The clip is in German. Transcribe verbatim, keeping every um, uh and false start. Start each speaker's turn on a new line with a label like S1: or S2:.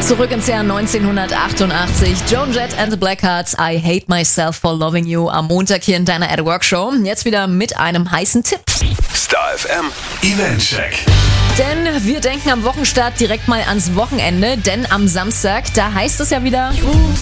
S1: Zurück ins Jahr neunzehnhundertachtundachtzig. Joan Jett and the Blackhearts, I Hate Myself for Loving You, am Montag hier in deiner At Work Show. Jetzt wieder mit einem heißen Tipp.
S2: Star F M Eventcheck.
S1: Denn wir denken am Wochenstart direkt mal ans Wochenende, denn am Samstag, da heißt es ja wieder...